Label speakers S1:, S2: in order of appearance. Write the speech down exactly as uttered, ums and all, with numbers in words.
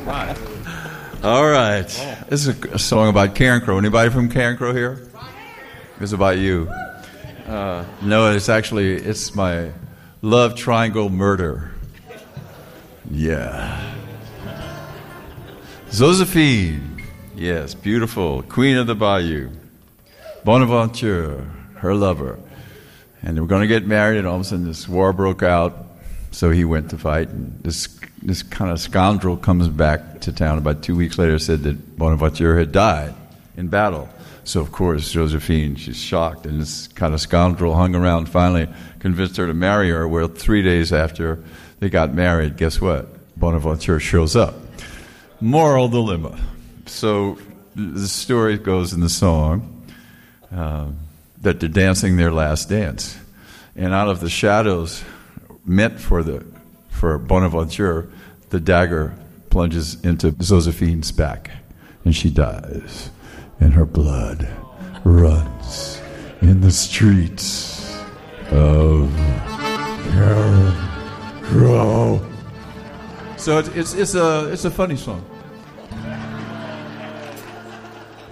S1: All right. This is a, a song about Carencro. Anybody from Carencro here? It's about you. Uh, no, it's actually, it's my love triangle murder. Yeah. Josephine. Yes, beautiful. Queen of the Bayou. Bonaventure, her lover. And they were going to get married, and all of a sudden this war broke out. So he went to fight, and this this kind of scoundrel comes back to town about two weeks later, said that Bonaventure had died in battle. So, of course, Josephine, she's shocked, and this kind of scoundrel hung around, finally convinced her to marry her. Well, three days after they got married, guess what? Bonaventure shows up. Moral dilemma. So the story goes in the song uh, that they're dancing their last dance. And out of the shadows meant for the for Bonaventure, the dagger plunges into Josephine's back, and she dies. And her blood runs in the streets of Carencro. So it's, it's it's a it's a funny song.